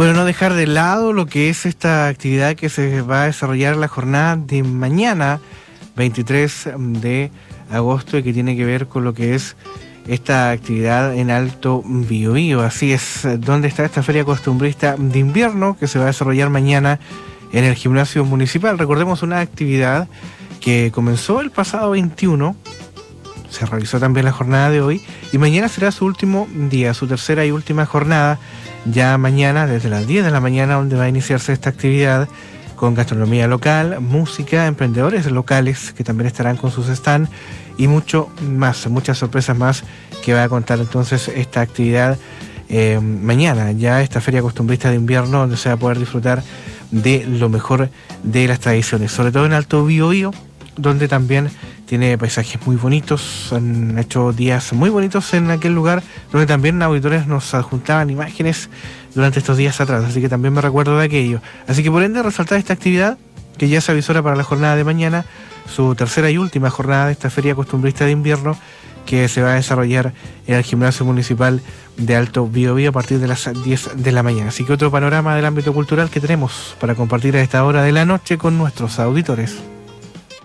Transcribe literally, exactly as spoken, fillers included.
Bueno, no dejar de lado lo que es esta actividad que se va a desarrollar la jornada de mañana, veintitrés de agosto, y que tiene que ver con lo que es esta actividad en Alto Biobío. Así es, donde está esta feria costumbrista de invierno que se va a desarrollar mañana en el gimnasio municipal. Recordemos una actividad que comenzó el pasado veintiuno, se realizó también la jornada de hoy, y mañana será su último día, su tercera y última jornada, ya mañana desde las diez de la mañana, donde va a iniciarse esta actividad con gastronomía local, música, emprendedores locales que también estarán con sus stands y mucho más, muchas sorpresas más que va a contar entonces esta actividad eh, mañana, ya esta feria costumbrista de invierno, donde se va a poder disfrutar de lo mejor de las tradiciones, sobre todo en Alto Biobío, donde también tiene paisajes muy bonitos. Han hecho días muy bonitos en aquel lugar, donde también auditores nos adjuntaban imágenes durante estos días atrás, así que también me recuerdo de aquello. Así que por ende resaltar esta actividad que ya se avisora para la jornada de mañana, su tercera y última jornada de esta feria costumbrista de invierno, que se va a desarrollar en el gimnasio municipal de Alto Biobío a partir de las diez de la mañana. Así que otro panorama del ámbito cultural que tenemos para compartir a esta hora de la noche con nuestros auditores.